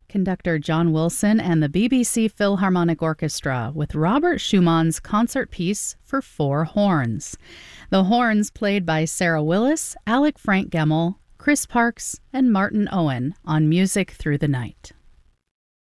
Conductor John Wilson and the BBC Philharmonic Orchestra with Robert Schumann's concert piece for four horns. The horns played by Sarah Willis, Alec Frank Gemmell, Chris Parks, and Martin Owen on Music Through the Night.